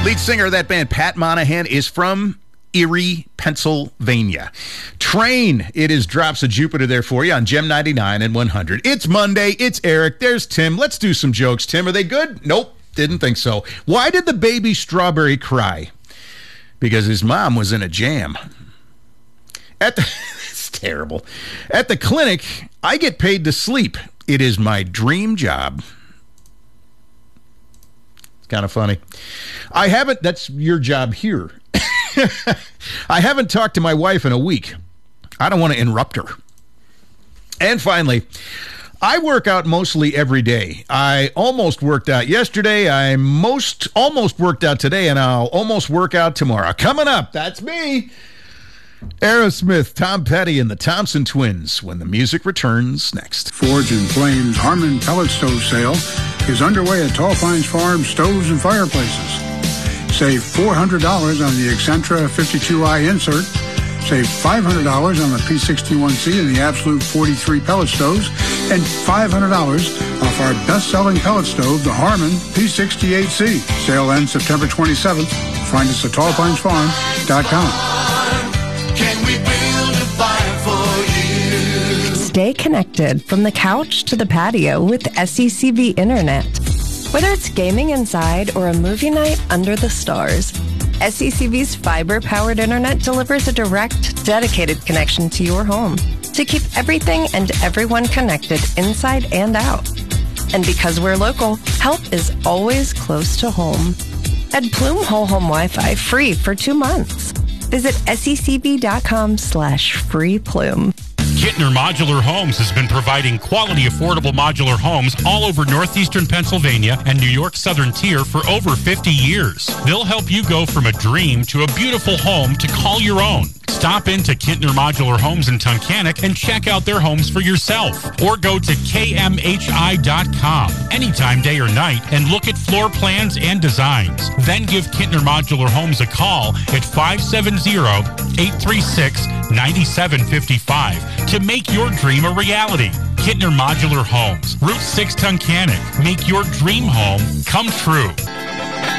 Lead singer of that band, Pat Monahan, is from Erie, Pennsylvania. Train, it is Drops of Jupiter there for you on Gem 99 and 100. It's Monday. It's Eric. There's Tim. Let's do some jokes. Tim, are they good? Nope. Didn't think so. Why did the baby strawberry cry? Because his mom was in a jam. It's terrible. At the clinic, I get paid to sleep. It is my dream job. Kind of funny. That's your job here. I haven't talked to my wife in a week. I don't want to interrupt her. And finally, I work out mostly every day. I almost worked out yesterday. I almost worked out today, and I'll almost work out tomorrow. Coming up, that's me. Aerosmith, Tom Petty, and the Thompson Twins when the music returns next. Forge and Flame's Harmon Pellet Stove Sale is underway at Tall Pines Farm Stoves and Fireplaces. Save $400 on the Excentra 52i insert. Save $500 on the P61C and the Absolute 43 pellet stoves. And $500 off our best-selling pellet stove, the Harmon P68C. Sale ends September 27th. Find us at tallpinesfarm.com. Can we build a fire for you? Stay connected from the couch to the patio with SECV Internet. Whether it's gaming inside or a movie night under the stars, SECV's fiber-powered internet delivers a direct, dedicated connection to your home to keep everything and everyone connected inside and out. And because we're local, help is always close to home. Add Plume Whole Home Wi-Fi free for 2 months. Visit secv.com/freeplume. Kittner Modular Homes has been providing quality, affordable modular homes all over northeastern Pennsylvania and New York Southern Tier for over 50 years. They'll help you go from a dream to a beautiful home to call your own. Stop into Kittner Modular Homes in Tunkhannock and check out their homes for yourself. Or go to kmhi.com anytime, day or night, and look at floor plans and designs. Then give Kittner Modular Homes a call at 570-836-9755 to make your dream a reality. Kittner Modular Homes, Route 6 Tunkhannock. Make your dream home come true.